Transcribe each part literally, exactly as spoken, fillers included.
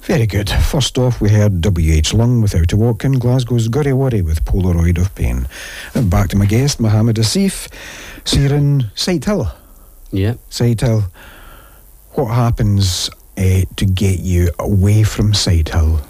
Very good. First off, we heard W H Lung Without a Walk and Glasgow's Gurry Worry with Polaroid of Pain. And back to my guest, Mohammed Asif. So you're in Sighthill? Yeah. Sighthill. What happens uh, to get you away from Sighthill?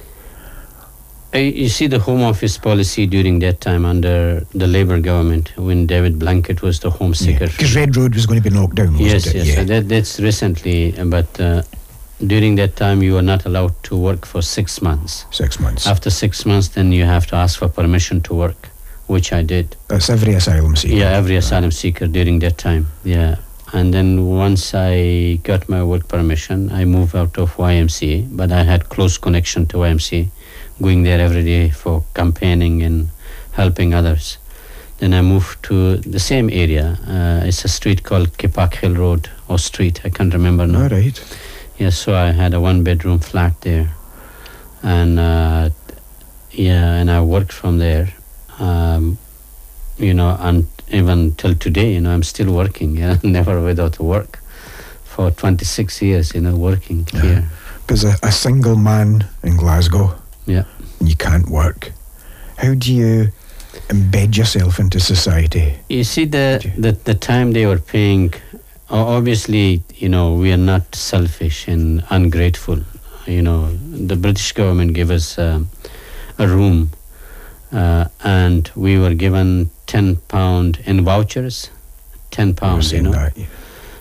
Uh, you see the Home Office policy during that time under the Labour government when David Blanket was the Home Secretary. Because Red Road was going to be knocked down, wasn't yes, it? Yes, yes. Yeah. That, that's recently, but uh, during that time you were not allowed to work for six months. Six months. After six months, then you have to ask for permission to work, which I did. That's every asylum seeker. Yeah, every asylum seeker during that time, yeah. And then once I got my work permission, I moved out of Y M C A, but I had close connection to Y M C A, going there every day for campaigning and helping others. Then I moved to the same area. Uh, it's a street called Kipak Hill Road, or street, I can't remember now. All right. Yeah, so I had a one-bedroom flat there. And, uh, yeah, and I worked from there, um, you know, and even till today, you know, I'm still working, yeah, never without work. For twenty-six years, you know, working yeah. here. Because a, a single man in Glasgow, yeah, you can't work. How do you embed yourself into society? You see, the, the, the time they were paying, obviously, you know, we are not selfish and ungrateful. You know, the British government gave us um, a room, uh, and we were given ten pound in vouchers, ten pounds, you know. That, yeah.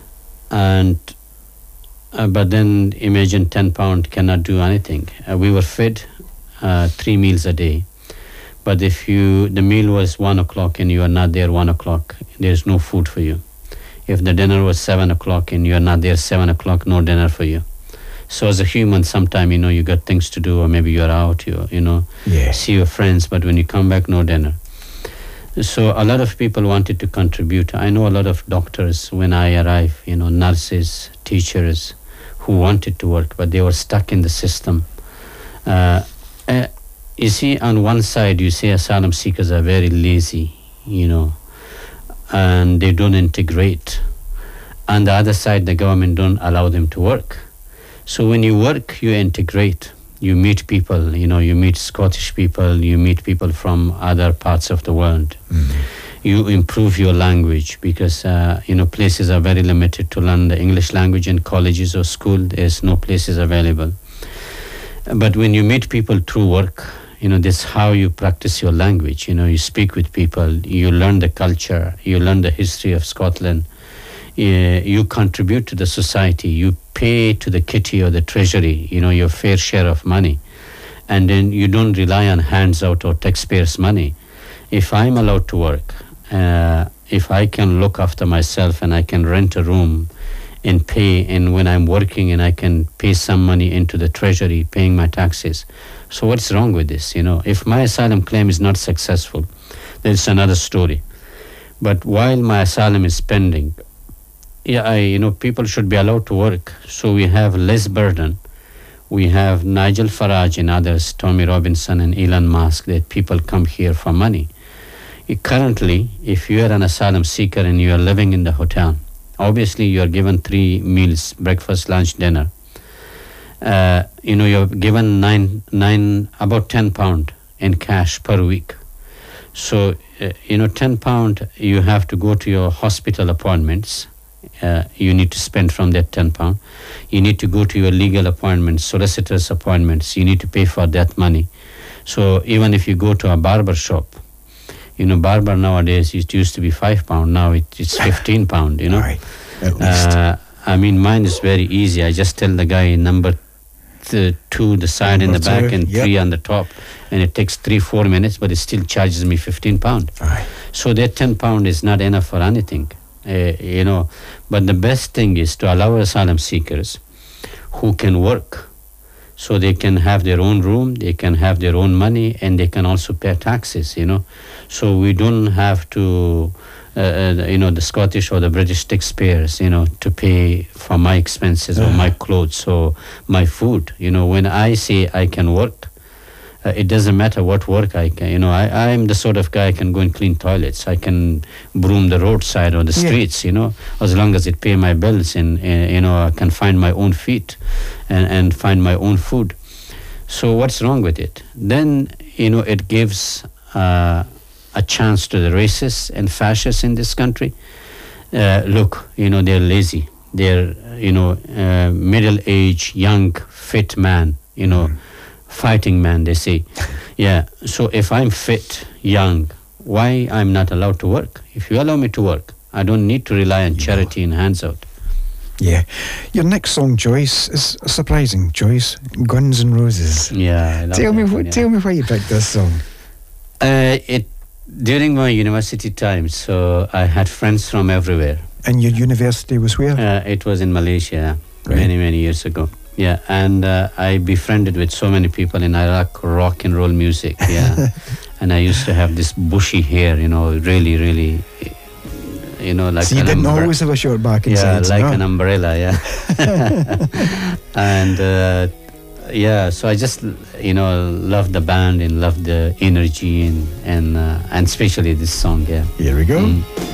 And uh, but then imagine ten pound cannot do anything. Uh, we were fed uh, three meals a day, but if you the meal was one o'clock and you are not there one o'clock, there's no food for you. If the dinner was seven o'clock and you are not there seven o'clock, no dinner for you. So as a human, sometime, you know, you got things to do, or maybe you're out, you you know, yes. see your friends, but when you come back, no dinner. So a lot of people wanted to contribute. I know a lot of doctors when I arrived, you know, nurses, teachers, who wanted to work, but they were stuck in the system. Uh, uh, you see, on one side, you say asylum seekers are very lazy, you know, and they don't integrate. On the other side, the government don't allow them to work. So when you work, you integrate. You meet people, you know, you meet Scottish people, you meet people from other parts of the world. Mm-hmm. You improve your language because, uh, you know, places are very limited to learn the English language in colleges or school. There's no places available. But when you meet people through work, you know, that's how you practice your language. You know, you speak with people, you learn the culture, you learn the history of Scotland. Uh, you contribute to the society, you pay to the kitty or the treasury, you know, your fair share of money. And then you don't rely on hands out or taxpayers' money. If I'm allowed to work, uh, if I can look after myself and I can rent a room and pay, and when I'm working and I can pay some money into the treasury, paying my taxes. So what's wrong with this? You know, if my asylum claim is not successful, then it's another story. But while my asylum is pending, yeah, I, you know, people should be allowed to work. So we have less burden. We have Nigel Farage and others, Tommy Robinson and Elon Musk, that people come here for money. Currently, if you are an asylum seeker and you are living in the hotel, obviously you are given three meals, breakfast, lunch, dinner. Uh, you know, you're given nine, nine, about ten pound in cash per week. So, uh, you know, ten pound, you have to go to your hospital appointments. Uh, you need to spend from that ten pound. You need to go to your legal appointments, solicitors appointments. You need to pay for that money. So even if you go to a barber shop, you know, barber nowadays, it used to be five pound. Now it, it's fifteen pound, you know. Right, at least. Uh, I mean, mine is very easy. I just tell the guy number th- two, the side number and the back, two, and yep. three on the top. And it takes three, four minutes, but it still charges me fifteen pound. Aye. So that ten pound is not enough for anything. Uh, you know, but the best thing is to allow asylum seekers who can work, so they can have their own room, they can have their own money, and they can also pay taxes, you know. So we don't have to, uh, uh, you know, the Scottish or the British taxpayers, you know, to pay for my expenses uh-huh. or my clothes or my food. You know, when I say I can work, Uh, it doesn't matter what work I can, you know, I, I'm the sort of guy I can go and clean toilets. I can broom the roadside or the Yeah. streets, you know, as long as it pay my bills and, uh, you know, I can find my own feet and, and find my own food. So what's wrong with it? Then, you know, it gives uh, a chance to the racists and fascists in this country. Uh, look, you know, they're lazy. They're, you know, uh, middle-aged, young, fit man, you know, mm. fighting man, they say. Yeah, so if I'm fit, young, why I'm not allowed to work? If you allow me to work, I don't need to rely on charity yeah. and hands out. Yeah. Your next song, Joyce, is surprising, Joyce. Guns N' Roses. Yeah, I love tell that me, one, yeah. Tell me why you picked this song. Uh, it during my university time, so I had friends from everywhere. And your university was where? Uh, it was in Malaysia, right. many, many years ago. Yeah, and uh, I befriended with so many people in Iraq, rock and roll music, yeah. And I used to have this bushy hair, you know, really, really, you know, like so you an didn't umbre- always have a short back and yeah, sides, like no? an umbrella, yeah. And uh, yeah, so I just, you know, loved the band and loved the energy and and uh, and especially this song, yeah. Here we go. Mm.